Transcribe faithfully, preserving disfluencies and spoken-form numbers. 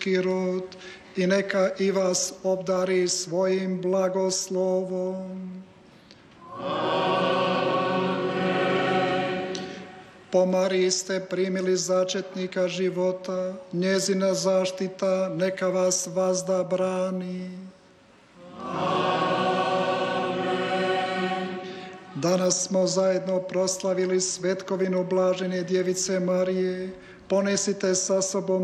ljudski rod i neka i vas obdari svojim blagoslovom. Po Mariji ste primili začetnika života, njezina zaštita neka vas vazda brani. Danas smo zajedno proslavili svetkovinu blažene Djevice Marije. Ponesite sa sobom